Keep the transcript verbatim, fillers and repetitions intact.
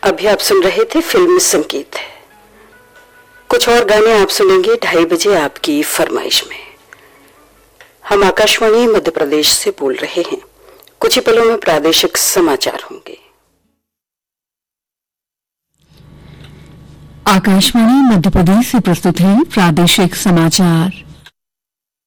अभी आप सुन रहे थे फिल्म संगीत। कुछ और गाने आप सुनेंगे ढाई बजे आपकी फरमाइश में। हम आकाशवाणी मध्य प्रदेश से बोल रहे हैं। कुछ ही पलों में प्रादेशिक समाचार होंगे। आकाशवाणी मध्य प्रदेश से प्रस्तुत है प्रादेशिक समाचार।